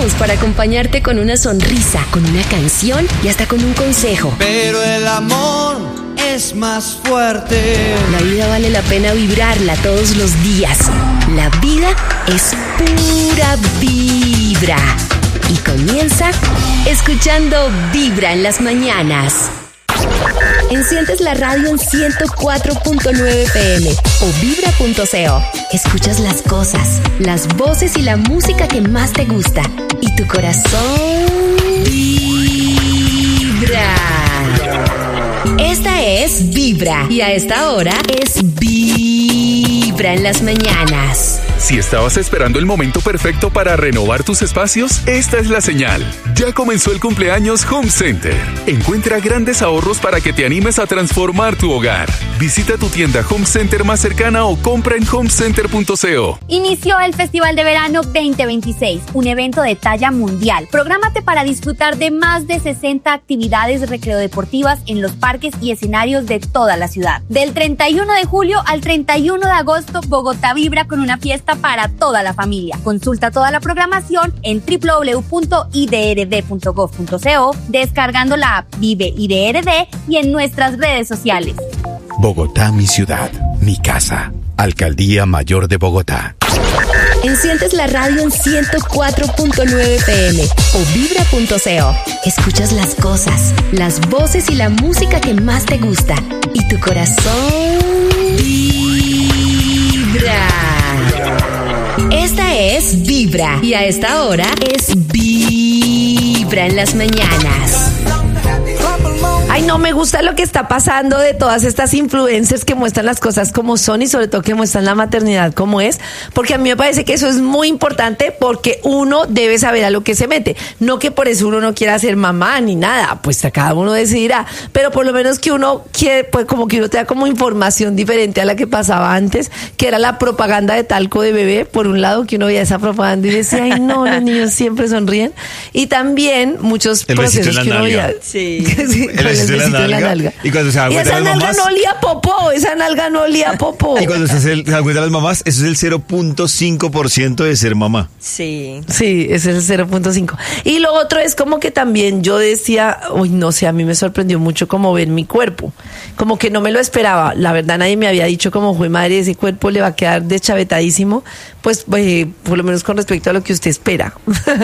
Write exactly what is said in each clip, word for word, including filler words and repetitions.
estamos para acompañarte con una sonrisa, con una canción y hasta con un consejo. Pero el amor es más fuerte. La vida vale la pena vibrarla todos los días. La vida es pura vibra. Y comienza escuchando Vibra en las mañanas. Enciendes la radio en ciento cuatro punto nueve P M o vibra punto co. Escuchas las cosas, las voces y la música que más te gusta. Y tu corazón vibra. Esta es Vibra. Y a esta hora es Vibra en las mañanas. Si estabas esperando el momento perfecto para renovar tus espacios, esta es la señal. Ya comenzó el cumpleaños Home Center. Encuentra grandes ahorros para que te animes a transformar tu hogar. Visita tu tienda Home Center más cercana o compra en home center punto co. Inició el Festival de Verano veinte veintiséis, un evento de talla mundial. Prográmate para disfrutar de más de sesenta actividades recreodeportivas en los parques y escenarios de toda la ciudad. Del treinta y uno de julio al treinta y uno de agosto, Bogotá vibra con una fiesta para toda la familia. Consulta toda la programación en doble u doble u doble u punto i d r d punto gov punto co, descargando la app Vive I D R D y en nuestras redes sociales. Bogotá, mi ciudad, mi casa. Alcaldía Mayor de Bogotá. Enciendes la radio en ciento cuatro punto nueve P M o vibra punto co. Escuchas las cosas, las voces y la música que más te gusta. Y tu corazón vibra. Esta es Vibra. Y a esta hora es Vibra en las mañanas. Ay, no me gusta lo que está pasando de todas estas influencers que muestran las cosas como son y sobre todo que muestran la maternidad como es, porque a mí me parece que eso es muy importante porque uno debe saber a lo que se mete, no que por eso uno no quiera ser mamá ni nada, pues a cada uno decidirá, pero por lo menos que uno quiere, pues como que uno te da como información diferente a la que pasaba antes, que era la propaganda de talco de bebé, por un lado que uno veía esa propaganda y decía, ay no, los niños siempre sonríen, y también muchos el procesos que uno veía. Sí. Sí, el besito de la nalga. la nalga. Y cuando se da y cuenta esa de las nalga mamás, no olía popó, esa nalga no olía popó. Y cuando se, se da cuenta de las mamás, eso es el cero punto cinco por ciento de ser mamá. Sí. Sí, ese es el cero punto cinco. Y lo otro es como que también yo decía, uy, no sé, a mí me sorprendió mucho como ver mi cuerpo. Como que no me lo esperaba. La verdad, nadie me había dicho como, fue madre, ese cuerpo le va a quedar deschavetadísimo. Pues, eh, por lo menos con respecto a lo que usted espera.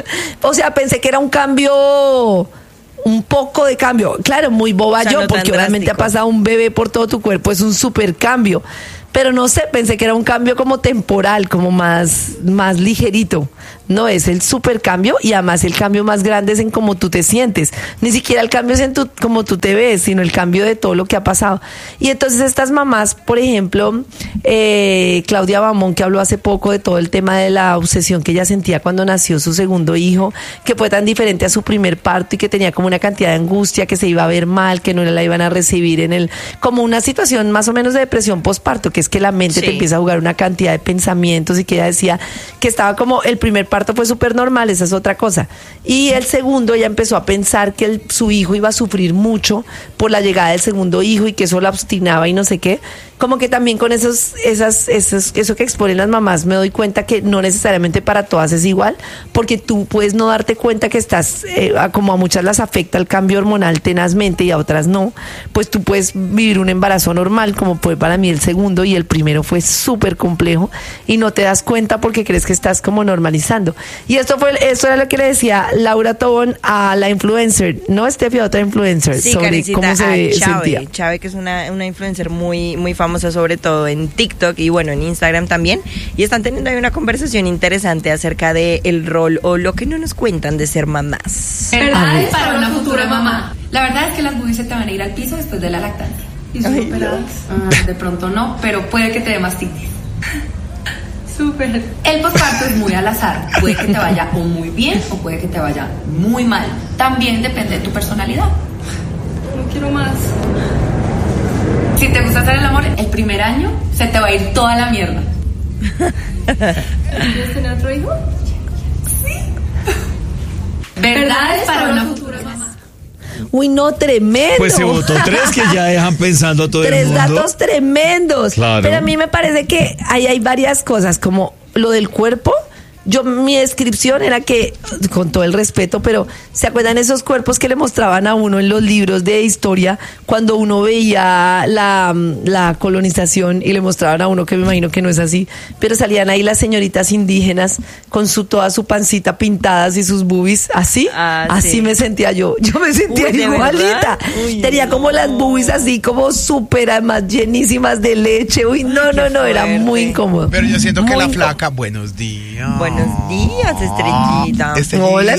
O sea, pensé que era un cambio... un poco de cambio, claro, muy boba, o sea, yo, no porque obviamente ha pasado un bebé por todo tu cuerpo, es un súper cambio, pero no sé, pensé que era un cambio como temporal, como más, más ligerito. No, es el súper cambio y además el cambio más grande es en cómo tú te sientes. Ni siquiera el cambio es en tu, cómo tú te ves, sino el cambio de todo lo que ha pasado. Y entonces estas mamás, por ejemplo, eh, Claudia Bamón, que habló hace poco de todo el tema de la obsesión que ella sentía cuando nació su segundo hijo, que fue tan diferente a su primer parto y que tenía como una cantidad de angustia, que se iba a ver mal, que no la iban a recibir en el, como una situación más o menos de depresión postparto, que es que la mente sí. te empieza a jugar una cantidad de pensamientos y que ella decía que estaba como el primer parto parto fue súper normal, esa es otra cosa. Y el segundo, ella empezó a pensar que el, su hijo iba a sufrir mucho por la llegada del segundo hijo y que eso la obstinaba y no sé qué. Como que también con esos, esas, esos, eso que exponen las mamás me doy cuenta que no necesariamente para todas es igual, porque tú puedes no darte cuenta que estás, eh, como a muchas las afecta el cambio hormonal tenazmente y a otras no, pues tú puedes vivir un embarazo normal, como fue para mí el segundo, y el primero fue súper complejo y no te das cuenta porque crees que estás como normalizando. Y esto fue, esto era lo que le decía Laura Tobón a la influencer, ¿no, Steffi? Otra influencer, sí, sobre Karencita, cómo se Chave, sentía. Chave, que es una, una influencer muy, muy famosa, sobre todo en TikTok y bueno, en Instagram también, y están teniendo ahí una conversación interesante acerca de el rol o lo que no nos cuentan de ser mamás. Verdades para una futura mamá. La verdad es que las boobies se te van a ir al piso después de la lactancia. ¿Y son operadas? Ah, de pronto no, pero puede que te dé mastitis. Súper. El posparto es muy al azar. Puede que te vaya o muy bien o puede que te vaya muy mal. También depende de tu personalidad. No quiero más. Si te gusta hacer el amor, el primer año se te va a ir toda la mierda. ¿Quieres tener otro hijo? Sí. Verdades para una futura mamá. Uy, no, tremendo. Pues se votó tres que ya dejan pensando a todo el mundo. Tres datos tremendos. Claro. Pero a mí me parece que ahí hay varias cosas, como lo del cuerpo. yo mi descripción era que, con todo el respeto, pero ¿se acuerdan esos cuerpos que le mostraban a uno en los libros de historia cuando uno veía la, la colonización y le mostraban a uno, que me imagino que no es así, pero salían ahí las señoritas indígenas con su toda su pancita pintadas y sus boobies, así, Ah, así sí. me sentía yo, yo me sentía Uy, ¿de igualita, verdad? Uy, tenía como las boobies así como súper además llenísimas de leche, uy, no, no, no, era fuerte. muy incómodo. Pero yo siento que Muy la incómodo. flaca, buenos días. Buenos días, estrellita. Hola,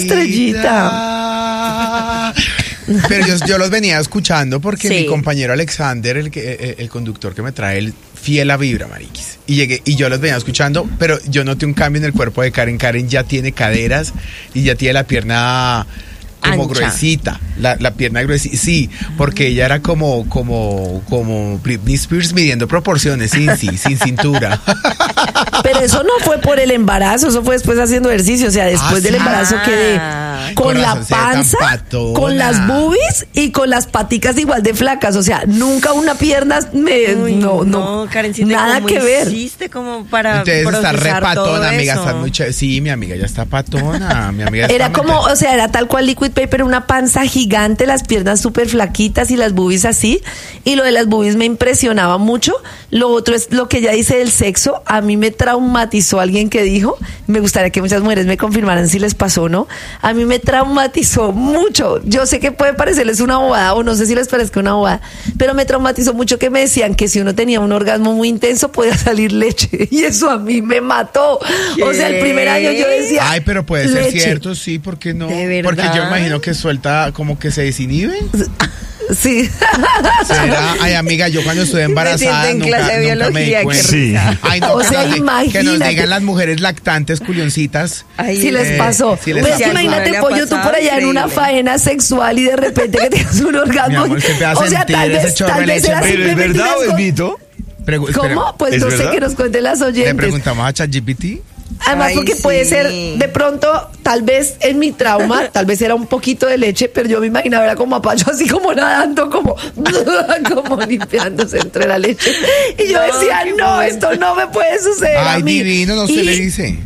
estrellita. Pero yo, yo los venía escuchando porque Sí. mi compañero Alexander, el, que, el, el conductor que me trae, el fiel a Vibra, mariquis. Y llegué y yo los venía escuchando, pero yo noté un cambio en el cuerpo de Karen. Karen ya tiene caderas y ya tiene la pierna como Ancha. gruesita, la, la pierna gruesita, sí, porque ella era como, como, como Britney Spears midiendo proporciones, sin, sí, sin cintura. Pero eso no fue por el embarazo, eso fue después haciendo ejercicio, o sea, después Ah, del sí. embarazo quedé Ah, con con la razón se ve tan panza, patona. con las boobies y con las paticas igual de flacas, o sea, nunca una pierna me, Uy, no, no, Karencita, nada ¿cómo que ver. hiciste como para Entonces está procesar re todo patona, amiga, eso? está muy chévere. Sí, mi amiga ya está patona, mi amiga Era está como, muy- o sea, era tal cual Liquid Paper, una panza gigante, las piernas súper flaquitas y las boobies así. Y lo de las boobies me impresionaba mucho. Lo otro es lo que ella dice del sexo. A mí me traumatizó alguien que dijo, me gustaría que muchas mujeres me confirmaran si les pasó o no. A mí me traumatizó mucho. Yo sé que puede parecerles una bobada o no sé si les parezca una bobada, pero me traumatizó mucho que me decían que si uno tenía un orgasmo muy intenso podía salir leche. Y eso a mí me mató. O sea, el primer año yo decía... Ay, pero puede ser leche. cierto, sí, ¿por qué no? ¿De verdad? Porque yo imagino que suelta como que se desinhibe. Sí. ¿Será? Ay, amiga, yo cuando estuve embarazada siento en nunca, clase de nunca me di biología, qué cuenta. Sí. Ay, no, O que sea, nos di- que nos imagínate. digan las mujeres lactantes, culioncitas. Ay, Si les Eh, pasó. sí les Pues pasó. imagínate, Le ha pollo, tú pasado, por allá en una increíble. faena sexual y de repente que tengas un orgasmo. Mi amor, que te va a o sea, sentir tal ese vez, chorro tal de vez leche. era Pero es simplemente verdad o es unas- mito. Pregu- ¿Cómo? espera, Pues ¿es no sé verdad? que nos cuenten las Le oyentes. preguntamos a ChatGPT. Además, Ay, porque sí. puede ser, de pronto, tal vez en mi trauma, tal vez era un poquito de leche, pero yo me imaginaba era como a Pacho así como nadando, como, como limpiándose entre la leche. Y yo No, decía, qué no, bueno. esto no me puede suceder a Ay, mí. divino, no se Y- le dice.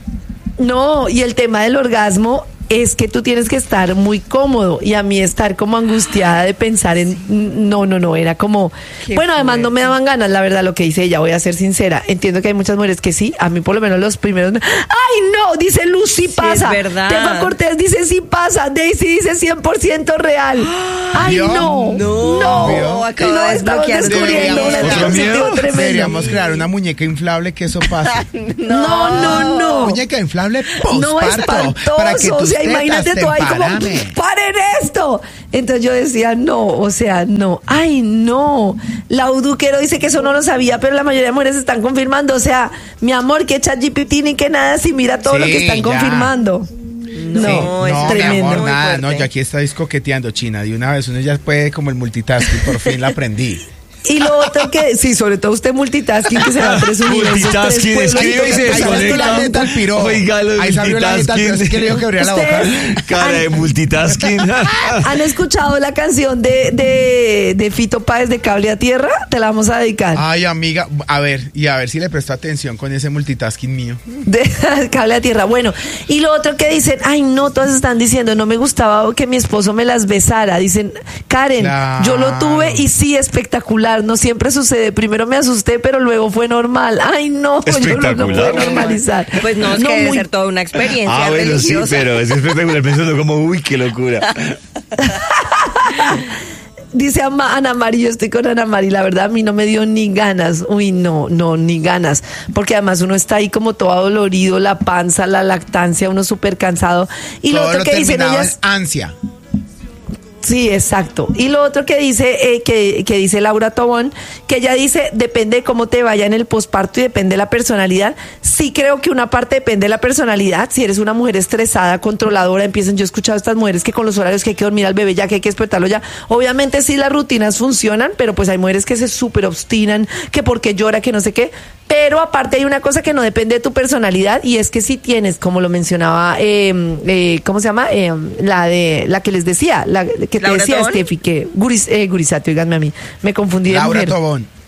No, y el tema del orgasmo es que tú tienes que estar muy cómodo y a mí estar como angustiada de pensar en no, no, no, era como Qué bueno, además no me fuerte. daban ganas, la verdad, lo que dice ella, voy a ser sincera, entiendo que hay muchas mujeres que sí, a mí por lo menos los primeros, ay no, dice Luz, sí pasa, es verdad. Tefa Cortés dice sí pasa, Daisy dice cien por ciento real, ay ¿Vio? no, No, no, ¿Vio? Acabo no, de estamos desbloquear descubriendo otro un miedo. dispositivo tremendo. Deberíamos crear una muñeca inflable que eso pase. No, no, no. Muñeca inflable No, postparto. espantoso, para que o tus sea, tetas imagínate te tú ahí como, empalamen. ¡paren esto! Entonces yo decía, no, o sea, no, ay, no. Lau Duquero dice que eso no lo sabía, pero la mayoría de mujeres están confirmando, o sea, mi amor, que ChatGPT ni que nada, si mira todo Sí, lo que están ya. confirmando. No, No, es No, mi tremendo. amor, Muy nada, fuerte. no, yo aquí estáis coqueteando, China. De una vez uno ya puede como el multitasking, por fin la aprendí. Y lo otro que, sí, sobre todo usted multitasking, que se va a presumir. esos tres Multitasking, pueblos escribe y se que- Ahí salió la desconecta. neta al piro. Oiga, lo de Ahí salió la neta al piro. Es que le dijo que abría la boca. Usted- Cara de multitasking. ¿Han escuchado la canción de, de, de Fito Páez de Cable a Tierra? Te la vamos a dedicar. Ay, amiga, a ver, y a ver si le presto atención con ese multitasking mío. De Cable a Tierra. Bueno, y lo otro que dicen, ay no, todas están diciendo, no me gustaba que mi esposo me las besara. Dicen, Karen, Claro. yo lo tuve y sí, espectacular, no siempre sucede. Primero me asusté, pero luego fue normal. Ay no, yo no lo Espectacular. puedo normalizar. Pues no, es que debe muy- ser toda una experiencia Ah, bueno, sí, religiosa. pero es espectacular pensando como, uy, qué locura. Dice Ama- Ana Mari, yo estoy con Ana Mari, la verdad a mí no me dio ni ganas, uy no, no, ni ganas, porque además uno está ahí como todo adolorido, la panza, la lactancia, uno súper cansado. Y lo Todo otro lo que dicen terminaba ellas... en ansia. Sí, exacto. Y lo otro que dice, eh, que, que dice Laura Tobón, que ella dice, depende de cómo te vaya en el posparto y depende de la personalidad. Sí creo que una parte depende de la personalidad. Si eres una mujer estresada, controladora, empiezan, yo he escuchado a estas mujeres que con los horarios que hay que dormir al bebé ya, que hay que despertarlo ya. Obviamente sí las rutinas funcionan, pero pues hay mujeres que se súper obstinan, que porque llora, que no sé qué. Pero aparte hay una cosa que no depende de tu personalidad y es que si tienes, como lo mencionaba, eh, eh, ¿cómo se llama? Eh, la de la que les decía, la que te ¿Laura decía Tobón? Steffi, que Guris, eh, Gurisati, oiganme a mí, me confundí de Laura mujer. Tobón.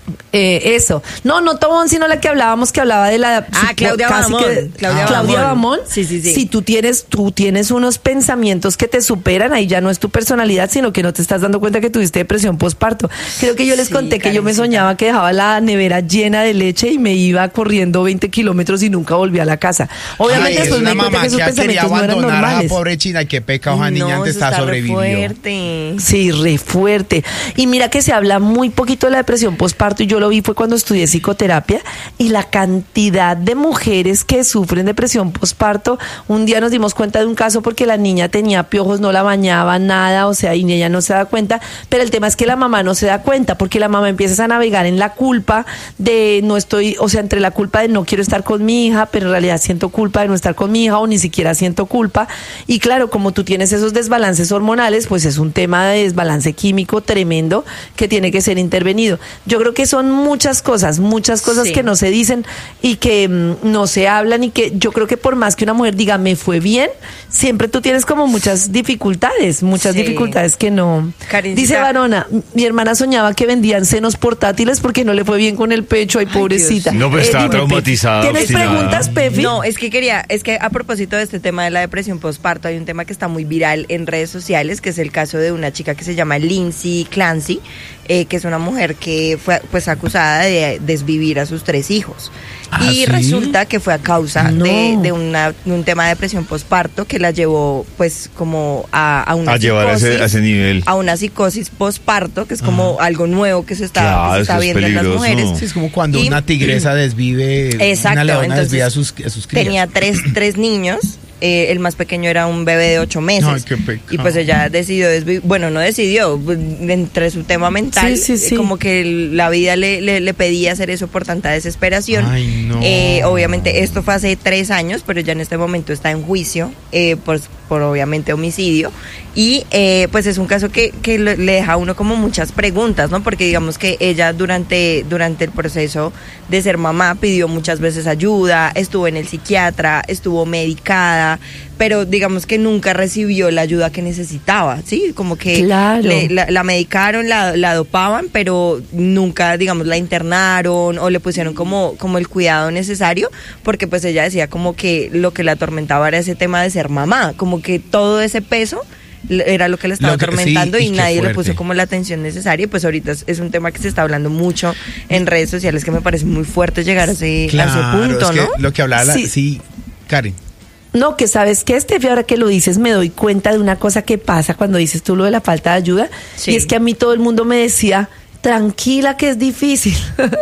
Eh, eso. No, no Tobón, sino la que hablábamos, que hablaba de la... Ah, su- Claudia casi Bamón. que- Claudia Claudia Bamón. Bamón. Sí, sí, sí. Si tú tienes, tú tienes unos pensamientos que te superan, ahí ya no es tu personalidad, sino que no te estás dando cuenta que tuviste depresión postparto. Creo que yo les Sí, conté que yo me Karencita. soñaba que dejaba la nevera llena de leche y me iba corriendo veinte kilómetros y nunca volví a la casa. Obviamente Ay, es después me una di cuenta mamá que esos que quería pensamientos no eran abandonar a la normales. pobre China y qué pecado, esa niña No, antes eso está está re sobrevivió. fuerte. Sí, re fuerte. Y mira que se habla muy poquito de la depresión postparto y yo lo vi fue cuando estudié psicoterapia y la cantidad de mujeres que sufren depresión postparto. Un día nos dimos cuenta de un caso porque la niña tenía piojos, no la bañaba, nada, o sea, y ella no se da cuenta, pero el tema es que la mamá no se da cuenta porque la mamá empieza a navegar en la culpa de no estoy, o sea, entre la culpa de no quiero estar con mi hija, pero en realidad siento culpa de no estar con mi hija o ni siquiera siento culpa. Y claro, como tú tienes esos desbalances hormonales, pues es un tema de desbalance químico tremendo que tiene que ser intervenido. Yo creo que son muchas cosas, muchas cosas Sí. que no se dicen y que mm, no se hablan y que yo creo que por más que una mujer diga me fue bien, siempre tú tienes como muchas dificultades, muchas Sí. dificultades que no. Karencita. Dice Varona, mi hermana soñaba que vendían senos portátiles porque no le fue bien con el pecho, ay, pobrecita. No, pero estaba dime, Pefi, traumatizada, ¿Tienes obstinada. preguntas, Pefi? No, es que quería, es que a propósito de este tema de la depresión postparto, hay un tema que está muy viral en redes sociales, que es el caso de una chica que se llama Lindsay Clancy, eh, que es una mujer que fue pues acusada de desvivir a sus tres hijos. ¿Ah, y sí? resulta que fue a causa No. de, de, una, de un tema de depresión postparto que la llevó pues como a, a una A llevar a ese, psicosis, a ese nivel. a una psicosis postparto, que es como algo nuevo que se está, Claro, que se está eso es viendo en las peligroso. mujeres. Sí, es como cuando Y- una tigresa desvive, Exacto, una leona entonces, desvive a sus, a sus crías. Tenía tres, tres niños. Eh, el más pequeño era un bebé de ocho meses. Ay, qué pecado. Y pues ella decidió, desvi- bueno, no decidió, pues, entre su tema mental, Sí, sí, sí. eh, como que el- la vida le, le, le pedía hacer eso por tanta desesperación. Ay, no. Eh, obviamente esto fue hace tres años, pero ya en este momento está en juicio, eh, por, por obviamente homicidio. Y eh, pues es un caso que, que le le deja a uno como muchas preguntas, ¿no? Porque digamos que ella durante, durante el proceso de ser mamá pidió muchas veces ayuda, estuvo en el psiquiatra, estuvo medicada, pero digamos que nunca recibió la ayuda que necesitaba, ¿sí? Como que Claro. le- la, la medicaron, la, la dopaban, pero nunca, digamos, la internaron o le pusieron como, como el cuidado necesario, porque pues ella decía como que lo que la atormentaba era ese tema de ser mamá, como que todo ese peso le- era lo que le estaba Lo que- atormentando sí, y y qué nadie le fuerte. puso como la atención necesaria, y pues ahorita es, es un tema que se está hablando mucho en redes sociales, que me parece muy fuerte llegar a ese, a Claro, ese punto, es que ¿no? lo que hablaba, la- Sí. sí, Karen. No, que sabes que Estefi, ahora que lo dices, me doy cuenta de una cosa que pasa cuando dices tú lo de la falta de ayuda. Sí. Y es que a mí todo el mundo me decía, tranquila que es difícil.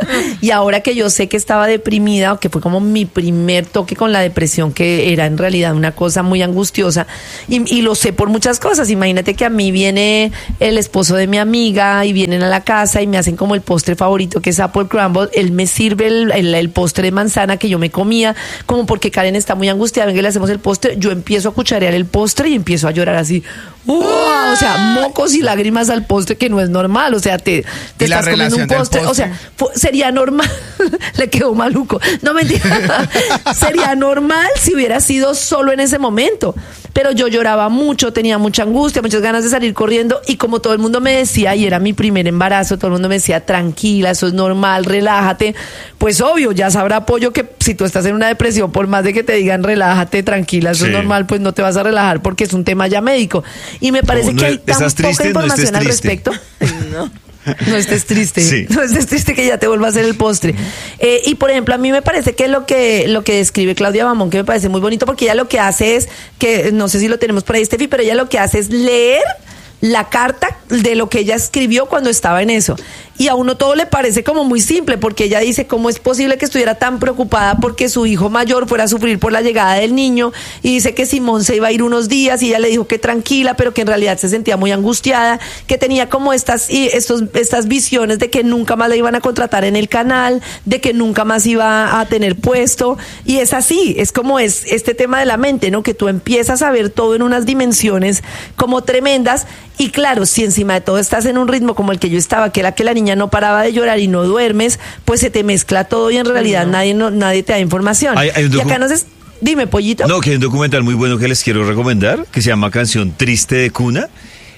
Y ahora que yo sé que estaba deprimida, o que fue como mi primer toque con la depresión, que era en realidad una cosa muy angustiosa, y, y lo sé por muchas cosas. Imagínate que a mí viene el esposo de mi amiga y vienen a la casa y me hacen como el postre favorito, que es Apple Crumble. Él me sirve el, el, el postre de manzana que yo me comía, como porque Karen está muy angustiada, venga, le hacemos el postre. Yo empiezo a cucharear el postre y empiezo a llorar así. ¡Uah! O sea, mocos y lágrimas al postre, que no es normal. O sea, te, te ¿Y la estás comiendo relación un del postre. O postre? sea, fu- sería normal. Le quedó maluco. No, mentira. Sería normal si hubiera sido solo en ese momento. Pero yo lloraba mucho, tenía mucha angustia, muchas ganas de salir corriendo. Y como todo el mundo me decía, y era mi primer embarazo, todo el mundo me decía, tranquila, eso es normal, relájate. Pues obvio, ya sabrá Pollo que si tú estás en una depresión, por más de que te digan relájate, tranquila, eso Sí. es normal, pues no te vas a relajar porque es un tema ya médico. Y me parece Como, que no, hay tan ¿estás poca triste? No información estés al triste. respecto. No. No estés triste, Sí. no estés triste que ya te vuelva a hacer el postre. Eh, y por ejemplo, a mí me parece que lo que lo que describe Claudia Bamón, que me parece muy bonito, porque ella lo que hace es, que no sé si lo tenemos por ahí, Steffi, pero ella lo que hace es leer la carta de lo que ella escribió cuando estaba en eso. Y a uno todo le parece como muy simple, porque ella dice cómo es posible que estuviera tan preocupada porque su hijo mayor fuera a sufrir por la llegada del niño, y dice que Simón se iba a ir unos días y ella le dijo que tranquila, pero que en realidad se sentía muy angustiada, que tenía como estas y estos estas visiones de que nunca más la iban a contratar en el canal, de que nunca más iba a tener puesto. Y es así, es como es este tema de la mente, ¿no? Que tú empiezas a ver todo en unas dimensiones como tremendas. Y claro, si encima de todo estás en un ritmo como el que yo estaba, que era que la niña no paraba de llorar y no duermes, pues se te mezcla todo y en realidad no. nadie no, nadie te da información. Hay- hay un y docu- acá no sé, dime, Pollito. No, que hay un documental muy bueno que les quiero recomendar, que se llama Canción Triste de Cuna.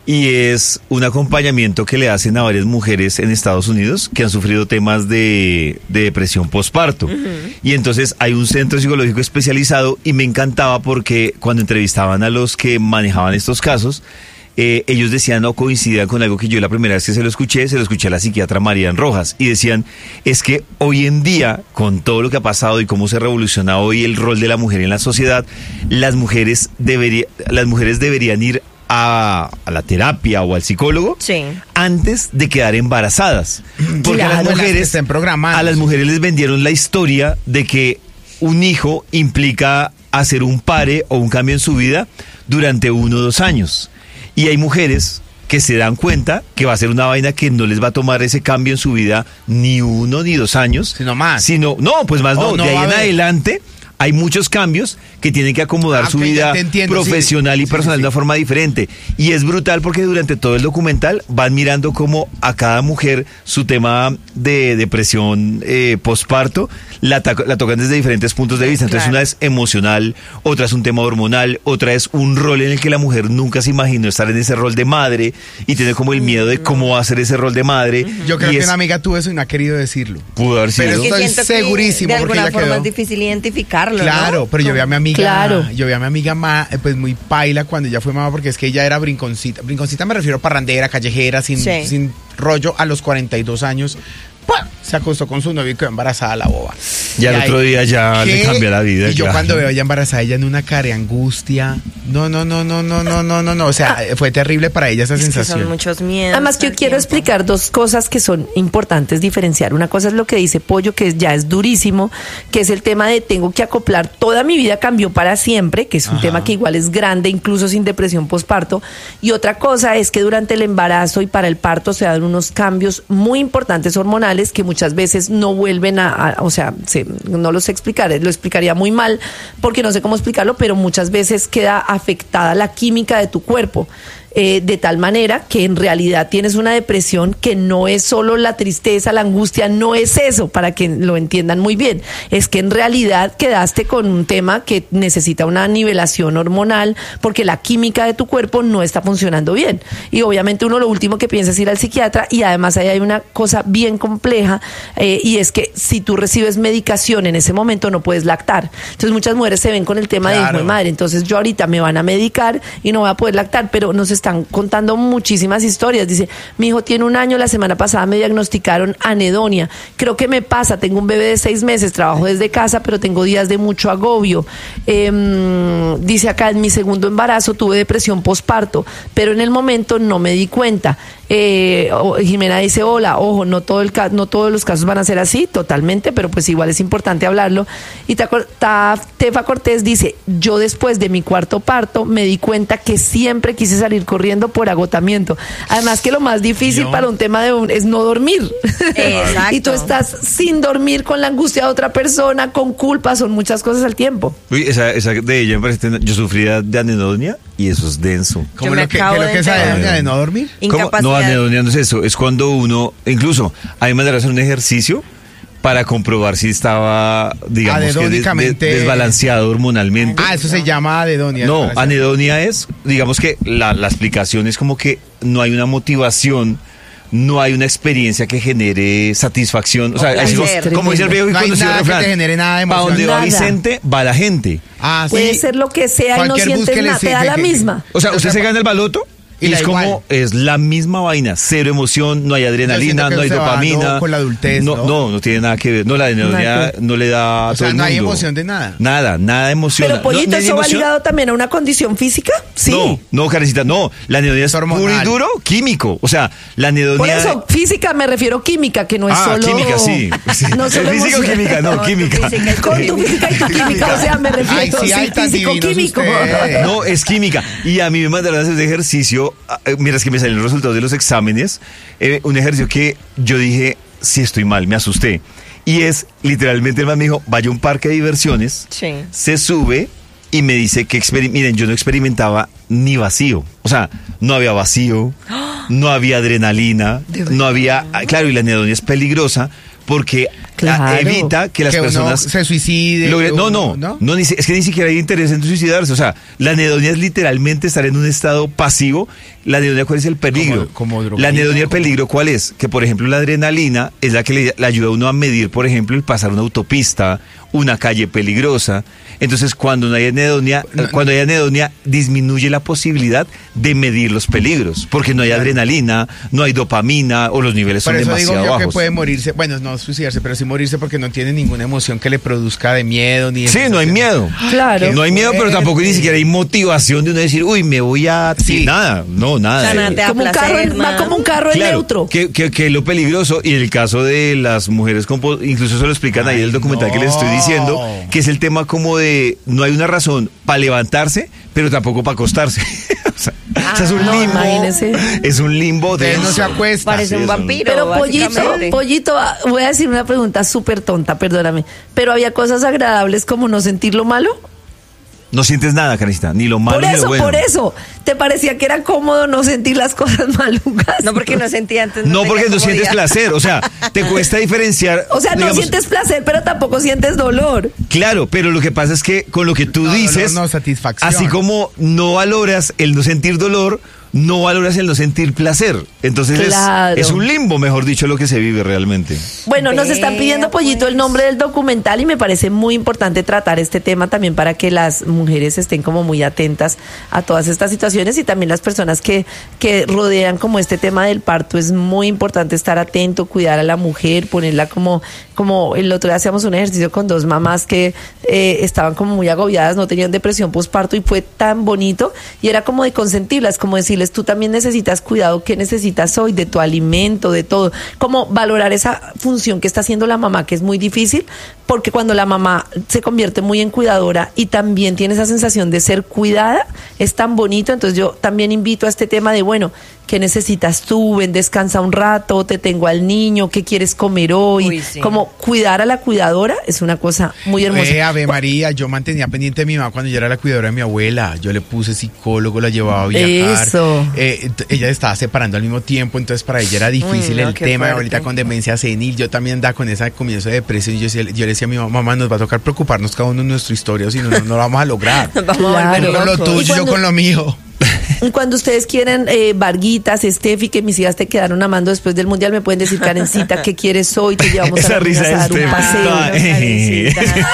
y es un acompañamiento que le hacen a varias mujeres en Estados Unidos que han sufrido temas de, de depresión postparto. Uh-huh. Y entonces hay un centro psicológico especializado y me encantaba porque cuando entrevistaban a los que manejaban estos casos, eh, ellos decían, no coincidían con algo que yo la primera vez que se lo escuché, se lo escuché a la psiquiatra Marian Rojas, y decían, es que hoy en día, con todo lo que ha pasado y cómo se revoluciona hoy el rol de la mujer en la sociedad, las mujeres, debería, las mujeres deberían ir A, a la terapia o al psicólogo sí. antes de quedar embarazadas, porque claro, a las mujeres a las mujeres les vendieron la historia de que un hijo implica hacer un pare o un cambio en su vida durante uno o dos años, y hay mujeres que se dan cuenta que va a ser una vaina que no les va a tomar ese cambio en su vida ni uno ni dos años, sino más, sino no pues más oh, no, no de ahí en adelante hay muchos cambios que tienen que acomodar ah, su okay, vida entiendo, profesional sí. y personal sí, sí, sí. de una forma diferente. Y es brutal porque durante todo el documental van mirando cómo a cada mujer su tema de depresión eh, postparto la, la tocan desde diferentes puntos de vista. Entonces claro. una es emocional, otra es un tema hormonal, otra es un rol en el que la mujer nunca se imaginó estar en ese rol de madre y tiene como el miedo de cómo va a ser ese rol de madre. Yo creo y que es, una amiga tuvo eso y no ha querido decirlo. Pudo haber sido. Pero estoy segurísimo de porque alguna ella forma quedó. Es difícil identificarlo. Claro, ¿no? pero yo vi a mi amiga, claro. yo vi a mi amiga ma, pues muy paila cuando ella fue mamá, porque es que ella era brinconcita. Brinconcita me refiero a parrandera, callejera, sin, sí. sin rollo. A los cuarenta y dos años, ¡pua! Se acostó con su novio y quedó embarazada la boba. Ya el otro día ya ¿qué? Le cambia la vida. Y yo claro. cuando veo a ella embarazada, ella en una cara de angustia. No, no, no, no, no, no, no, no, no. O sea, fue terrible para ella esa es sensación. Que son muchos miedos. Además, yo quiero tiempo. explicar dos cosas que son importantes diferenciar. Una cosa es lo que dice Pollo, que ya es durísimo, que es el tema de tengo que acoplar, toda mi vida cambió para siempre, que es un Ajá. tema que igual es grande, incluso sin depresión postparto. Y otra cosa es que durante el embarazo y para el parto se dan unos cambios muy importantes hormonales que muchas veces no vuelven a, a o sea, se, no los sé explicar, lo explicaría muy mal porque no sé cómo explicarlo, pero muchas veces queda afectada la química de tu cuerpo. Eh, de tal manera que en realidad tienes una depresión que no es solo la tristeza, la angustia, no es eso, para que lo entiendan muy bien, es que en realidad quedaste con un tema que necesita una nivelación hormonal porque la química de tu cuerpo no está funcionando bien, y obviamente uno lo último que piensa es ir al psiquiatra, y además ahí hay una cosa bien compleja, eh, y es que si tú recibes medicación en ese momento no puedes lactar, entonces muchas mujeres se ven con el tema claro. de hijo de madre, entonces yo ahorita me van a medicar y no voy a poder lactar, pero no se están contando muchísimas historias. Dice, mi hijo tiene un año, la semana pasada me diagnosticaron anedonia, creo que me pasa, tengo un bebé de seis meses, trabajo desde casa, pero tengo días de mucho agobio. Eh, dice acá, en mi segundo embarazo tuve depresión postparto, pero en el momento no me di cuenta. Eh, Jimena dice, hola, ojo, no todo el ca- no todos los casos van a ser así, totalmente, pero pues igual es importante hablarlo. Y ta- ta- Tefa Cortés dice, yo después de mi cuarto parto me di cuenta que siempre quise salir corriendo por agotamiento. Además que lo más difícil yo. para un tema de un, es no dormir. Exacto. Y tú estás sin dormir con la angustia de otra persona, con culpa, son muchas cosas al tiempo. Uy, esa, esa de ella me parece, yo sufría de anedonia y eso es denso. ¿Cómo lo que, que, lo que es anedonia de no dormir? No, anedonia no es eso, es cuando uno, incluso, a mí me mandaron a hacer un ejercicio para comprobar si estaba, digamos, que des, des, desbalanceado hormonalmente. Ah, eso se llama anedonia. No, anedonia es, digamos que la, la explicación es como que no hay una motivación, no hay una experiencia que genere satisfacción. O sea, es como, como dice el viejo y no cuando hay nada refrán, que te genere nada de emoción. Para donde nada. va Vicente, va la gente. Ah, Puede sí. ser lo que sea Cualquier y no sientes nada, te da la que, misma. O sea, ¿usted o sea, se gana el baloto? Y es como, igual. es la misma vaina, cero emoción, no hay adrenalina, no hay dopamina. Con la adultez, no, no, no, no tiene nada que ver. No, la anedonia no le da a o todo sea, el no mundo. hay emoción de nada. Nada, nada de emoción. Pero Pollito, no, ¿eso va ligado también a una condición física? Sí. No, no, Karencita, no. La anedonia es hormonal. Puro y duro químico. O sea, la anedonia... Por eso, física me refiero química, que no es ah, solo... química, sí. sí. No solo física o química, no, química. Con tu física y tu química, o sea, me refiero Ay, sí, sí, físico-químico. No, es química. Y a mí me mandaron a hacer un ejercicio, mira, es que me salieron los resultados de los exámenes, eh, un ejercicio que yo dije, sí estoy mal, me asusté. Y es, literalmente, el man me dijo, vaya a un parque de diversiones, sí. se sube y me dice que, exper- miren, yo no experimentaba ni vacío. O sea, no había vacío, no había adrenalina, no había... Claro, y la anedonia es peligrosa porque claro. evita que las que personas se suiciden. Logre, no, no, no, no ni, es que ni siquiera hay interés en suicidarse. O sea, la anedonia es literalmente estar en un estado pasivo la anedonia, ¿cuál es el peligro? Como, como la anedonia, el como... peligro, ¿cuál es? Que, por ejemplo, la adrenalina es la que le, le ayuda a uno a medir, por ejemplo, el pasar una autopista, una calle peligrosa. Entonces, cuando no hay anedonia, no, cuando hay anedonia, disminuye la posibilidad de medir los peligros, porque no hay adrenalina, no hay dopamina o los niveles son demasiado bajos. Por eso digo yo que puede morirse, bueno, no suicidarse, pero sí morirse porque no tiene ninguna emoción que le produzca de miedo ni. Sí, no hay miedo. Claro. No hay miedo, pero tampoco ni siquiera hay motivación de uno decir, uy, me voy a. Sí. Nada, no, nada. O sea, nada te da como un placer, carro, nada. Va como un carro en claro, neutro. Que, que, que es lo peligroso, y en el caso de las mujeres, con, incluso se lo explican Ay, ahí en el documental no. que les estoy diciendo, que es el tema como de no hay una razón para levantarse, pero tampoco para acostarse. o, sea, ah, o sea, es un no, limbo. Imagínese. Es un limbo de no se acuesta. Parece sí, un vampiro. Pero pollito, pollito, voy a decir una pregunta súper tonta, perdóname. Pero había cosas agradables como no sentir lo malo. No sientes nada, Karencita, ni lo malo por eso, ni lo bueno. Por eso, ¿te parecía que era cómodo no sentir las cosas malucas? No, porque no sentía antes. No, no porque no sientes placer, o sea, te cuesta diferenciar. O sea, no digamos, sientes placer, pero tampoco sientes dolor. Claro, pero lo que pasa es que con lo que tú no, dices, dolor, no, satisfacción. Así como no valoras el no sentir dolor, no valoras el no sentir placer. Entonces claro. es, es un limbo, mejor dicho, lo que se vive realmente. Bueno, nos están pidiendo, Pollito, pues. el nombre del documental y me parece muy importante tratar este tema también para que las mujeres estén como muy atentas a todas estas situaciones y también las personas que, que rodean como este tema del parto. Es muy importante estar atento, cuidar a la mujer, ponerla como, como el otro día hacíamos un ejercicio con dos mamás que eh, estaban como muy agobiadas, no tenían depresión postparto y fue tan bonito y era como de consentirlas, como decirles, tú también necesitas cuidado, ¿qué necesitas hoy? De tu alimento, de todo. Como valorar esa función que está haciendo la mamá, que es muy difícil, porque cuando la mamá se convierte muy en cuidadora y también tiene esa sensación de ser cuidada, es tan bonito. Entonces yo también invito a este tema de, bueno, ¿qué necesitas tú? Ven, descansa un rato, te tengo al niño, ¿qué quieres comer hoy? Uy, sí. Como cuidar a la cuidadora es una cosa muy hermosa. Eh, Ave María, yo mantenía pendiente de mi mamá cuando yo era la cuidadora de mi abuela. Yo le puse psicólogo, la llevaba a viajar. Eso. Eh, ella estaba separando al mismo tiempo, entonces para ella era difícil. Uy, no, el tema. Mi abuelita con demencia senil, yo también andaba con ese comienzo de depresión. Y yo, yo le decía a mi mamá, mamá, nos va a tocar preocuparnos cada uno en nuestra historia, o si no, no, no lo vamos a lograr. Vamos claro. a volver con lo tuyo, yo con lo mío. Cuando ustedes quieren eh, Varguitas, Steffi, que mis hijas te quedaron amando después del mundial, me pueden decir, Karencita, ¿qué quieres hoy? Te llevamos Esa a, la risa a dar un paseo. Ay,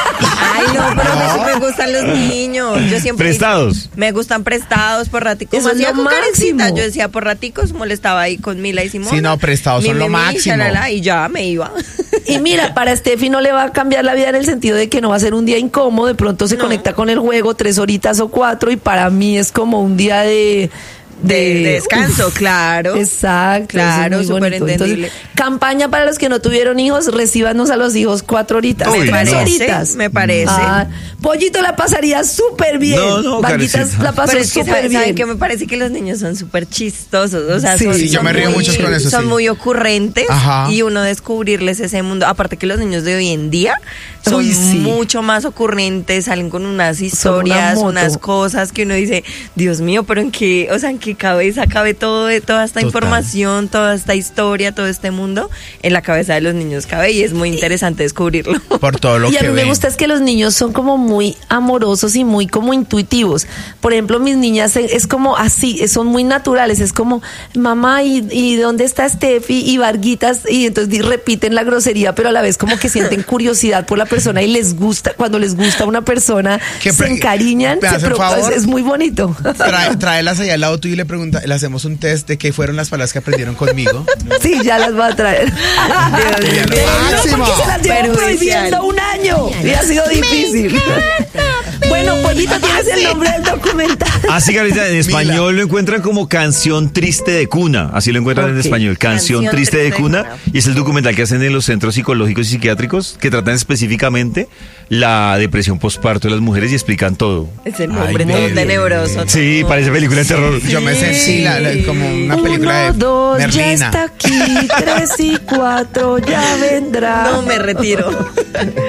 no, pero no. sí me gustan los niños. Yo siempre ¿Prestados? Me gustan prestados por raticos. Eso es lo con máximo. Karencita, yo decía por raticos, molestaba ahí con Mila y Simón. Sí, no, prestados son lo máximo. Shalala, y ya me iba. Y mira, para Steffi no le va a cambiar la vida en el sentido de que no va a ser un día incómodo, de pronto se no. conecta con el juego tres horitas o cuatro y para mí es como un día de... De, de descanso, uf, claro. Exacto. Claro, súper entendible. Entonces, campaña para los que no tuvieron hijos, recíbanos a los hijos cuatro horitas. Uy, tres parece, horitas. Me parece. Ah, Pollito la pasaría súper bien. No, no, Varguitas la pasó Pero es que súper ¿saben, bien. ¿saben que me parece que los niños son súper chistosos? O sea, sí, son, sí, yo son me río muy, mucho con eso. Son sí. muy ocurrentes. Ajá. Y uno descubrirles ese mundo. Aparte que los niños de hoy en día son Uy, sí. mucho más ocurrentes, salen con unas historias, una unas cosas que uno dice, Dios mío, pero en qué, o sea, en qué cabeza cabe todo, toda esta Total. información, toda esta historia, todo este mundo, en la cabeza de los niños cabe y es muy interesante descubrirlo. Por todo lo y que a mí ven. me gusta es que los niños son como muy amorosos y muy como intuitivos. Por ejemplo, mis niñas es como así, son muy naturales, es como, mamá, ¿y, y dónde está Steffi? Y Varguitas, y entonces repiten la grosería, pero a la vez como que sienten curiosidad por la persona y les gusta, cuando les gusta una persona, se pre- encariñan, se preocupan, es, es muy bonito. Trae, tráelas allá al lado tuyo y le pregunta, le hacemos un test de qué fueron las palabras que aprendieron conmigo. Sí, ya las voy a traer. Dios mío. No, porque se las llevo prohibiendo un año y ha sido difícil. Bueno, Pollito, tienes el nombre del documental. Así que ahorita en español Mila. Lo encuentran como Canción Triste de Cuna. Así lo encuentran okay. en español. Canción, Canción Triste, triste de Cuna. cuna. Y es el documental que hacen en los centros psicológicos y psiquiátricos que tratan específicamente la depresión postparto de las mujeres y explican todo. Es el nombre todo tenebroso. Sí, todo. Parece película de terror. Yo me sentí la, la, como una película Uno, de dos, Merlina. Ya está aquí, tres y cuatro, ya vendrá. No me retiro.